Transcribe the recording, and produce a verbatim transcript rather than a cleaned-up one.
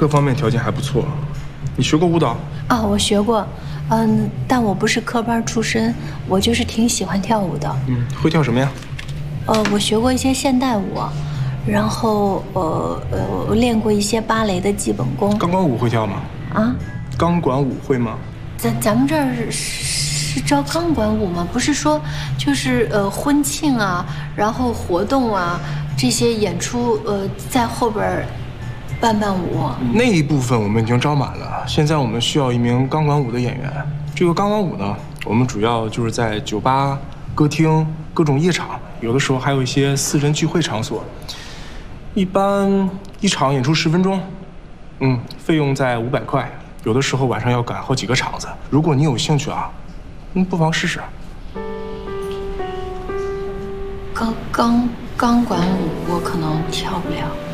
各方面条件还不错。你学过舞蹈？ 啊，我学过，嗯，但我不是科班出身，我就是挺喜欢跳舞的。 嗯，会跳什么呀？ 呃，我学过一些现代舞，然后呃呃，我练过一些芭蕾的基本功。 钢管舞会跳吗？啊？钢管舞会吗？ 咱咱们这儿是是招钢管舞吗？不是说就是呃婚庆啊，然后活动啊这些演出，呃在后边伴伴舞。 那一部分我们已经招满了，现在我们需要一名钢管舞的演员。这个钢管舞呢，我们主要就是在酒吧、歌厅、各种夜场，有的时候还有一些私人聚会场所。一般一场演出十分钟，嗯，费用在五百块。有的时候晚上要赶好几个场子。如果你有兴趣啊，嗯，不妨试试。 钢钢钢管舞我可能跳不了。